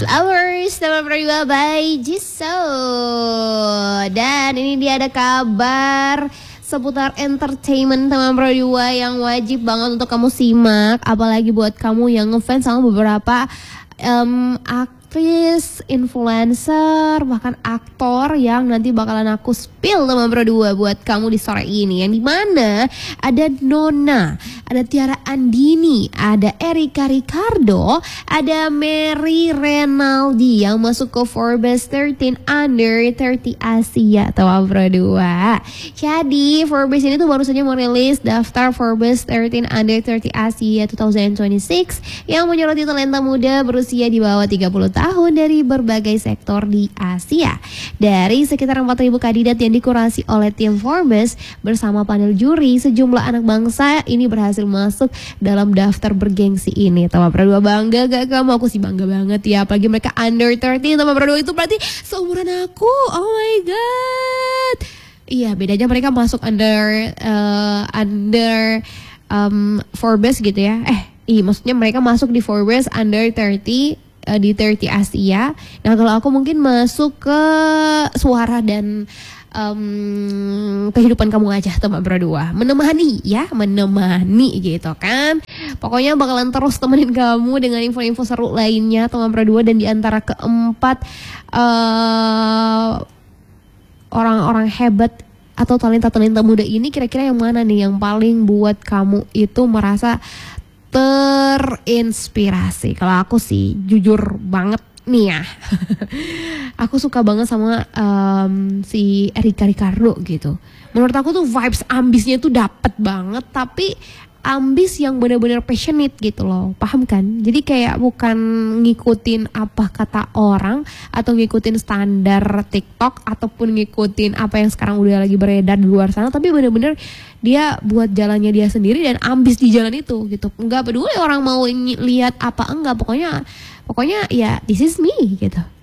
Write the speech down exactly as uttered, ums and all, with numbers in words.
Flowers teman berdua by Jisoo. Dan ini dia ada kabar seputar entertainment teman berdua yang wajib banget untuk kamu simak. Apalagi buat kamu yang ngefans sama beberapa um, aktris, influencer, bahkan aktor yang nanti bakalan aku spill teman berdua buat kamu di sore ini. Yang dimana ada Nona, ada Tiara Andini, ada Erika Ricardo, ada Mary Renaldi yang masuk ke Forbes thirteen under thirty Asia teman berdua. Jadi Forbes ini tuh baru saja merilis daftar Forbes thirteen under thirty Asia twenty twenty-six yang menyoroti talenta muda berusia di bawah tiga puluh tahun dari berbagai sektor di Asia. Dari sekitar empat ribu kandidat yang dikurasi oleh tim Forbes bersama panel juri, sejumlah anak bangsa ini berhasil masuk dalam daftar bergengsi ini. Teman berdua, bangga gak kamu? Aku sih bangga banget ya, apalagi mereka under thirteen. Teman berdua, itu berarti seumuran aku. Oh my god. Iya, bedanya mereka masuk under uh, under um, Forbes gitu ya. Eh, iya maksudnya mereka masuk di Forbes under thirty uh, di thirty Asia. Nah, kalau aku mungkin masuk ke suara dan um, kehidupan kamu aja teman berdua. Menemani ya, menemani gitu kan. Pokoknya bakalan terus temenin kamu dengan info-info seru lainnya teman berdua. Dan di antara keempat uh, orang-orang hebat atau talenta-talenta muda ini, kira-kira yang mana nih yang paling buat kamu itu merasa terinspirasi? Kalau aku sih jujur banget nih ya, aku suka banget sama um, si Erika Ricardo gitu. Menurut aku tuh vibes ambisnya tuh dapet banget, tapi ambis yang benar-benar passionate gitu loh, paham kan? Jadi kayak bukan ngikutin apa kata orang atau ngikutin standar TikTok ataupun ngikutin apa yang sekarang udah lagi beredar di luar sana, tapi benar-benar dia buat jalannya dia sendiri dan ambis di jalan itu gitu. Enggak peduli orang mau lihat apa enggak, pokoknya pokoknya ya this is me gitu.